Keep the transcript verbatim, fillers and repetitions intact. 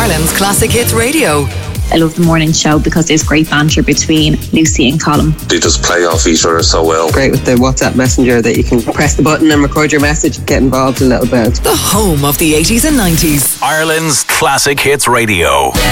Ireland's Classic Hits Radio. I love the morning show because there's great banter between Lucy and Colin. They just play off each other so well. Great with the WhatsApp messenger that you can press the button and record your message and get involved a little bit. The home of the eighties and nineties. Ireland's Classic Hits Radio.